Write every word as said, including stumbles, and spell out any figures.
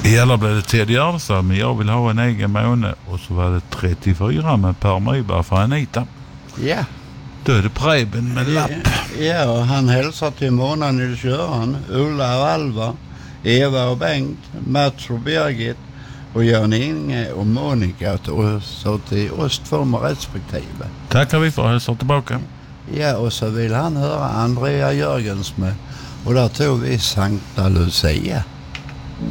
Eller blev det Ted Gärdestad, men jag vill ha en egen måne. Och så var det trettiofyra med Per Nyberg för Anita. Ja. Då är det Preben med lapp. Ja, och han hälsar till Mona Nils-Göran, Ulla och Alva, Eva och Bengt, Mats och Birgit och Jan Inge och Monica, och så till oss två med respektive. Tackar vi för att hälsa tillbaka. Ja, och så vill han höra Andrea Jörgens med, och där tog vi Sankta Lucia.